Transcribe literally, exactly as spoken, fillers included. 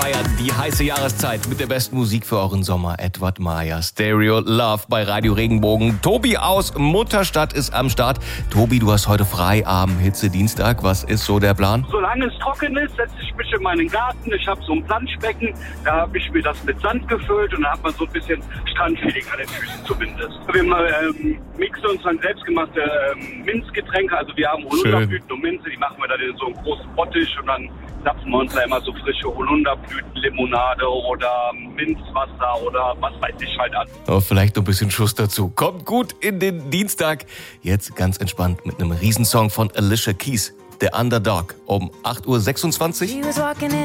feiern die heiße Jahreszeit mit der besten Musik für euren Sommer. Edward Maya, Stereo Love bei Radio Regenbogen. Tobi aus Mutterstadt ist am Start. Tobi, du hast heute frei am Hitze-Dienstag. Was ist so der Plan? Solange es trocken ist, setze ich mich in meinen Garten. Ich habe so ein Planschbecken. Da habe ich mir das mit Sand gefüllt und da hat man so ein bisschen Strandfeeling an den Füßen zumindest. Wir ähm, mixen uns dann selbstgemachte ähm, Minzgetränke. Also wir haben Holunderblüten und Minze. Die machen wir dann in so einen großen Bottich und dann zapfen wir uns da immer so frische Holunderblütenlimonade oder Minzwasser oder was weiß ich halt an. Oh, vielleicht noch ein bisschen Schuss dazu. Kommt gut in den Dienstag. Jetzt ganz entspannt mit einem Riesensong von Alicia Keys, der Underdog, um acht Uhr sechsundzwanzig.